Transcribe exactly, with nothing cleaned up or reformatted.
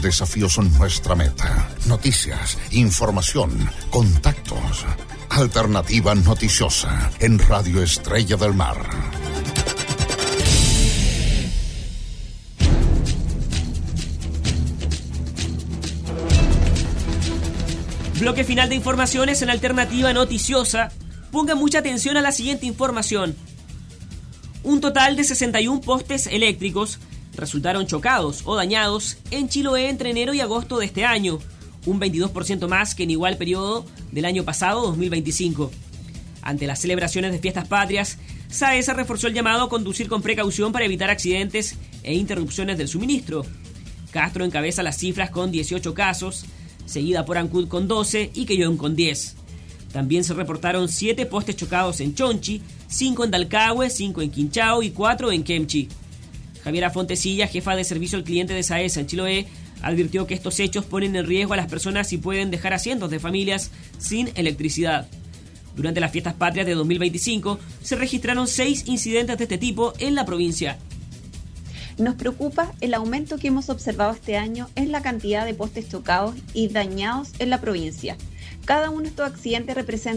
desafíos son nuestra meta. Noticias, información, contactos. Alternativa Noticiosa en Radio Estrella del Mar. Bloque final de informaciones en Alternativa Noticiosa. Ponga mucha atención a la siguiente información. Un total de sesenta y uno postes eléctricos resultaron chocados o dañados en Chiloé entre enero y agosto de este año, un veintidós por ciento más que en igual periodo del año pasado, dos mil veinticinco. Ante las celebraciones de fiestas patrias, SAESA reforzó el llamado a conducir con precaución para evitar accidentes e interrupciones del suministro. Castro encabeza las cifras con dieciocho casos, seguida por Ancud con doce y Quellón con diez. También se reportaron siete postes chocados en Chonchi, cinco en Dalcahue, cinco en Quinchao y cuatro en Kemchi. Javiera Fontecilla, jefa de servicio al cliente de SAESA en Chiloé, advirtió que estos hechos ponen en riesgo a las personas y pueden dejar a cientos de familias sin electricidad. Durante las fiestas patrias de dos mil veinticinco se registraron seis incidentes de este tipo en la provincia. Nos preocupa el aumento que hemos observado este año en la cantidad de postes chocados y dañados en la provincia. Cada uno de estos accidentes representa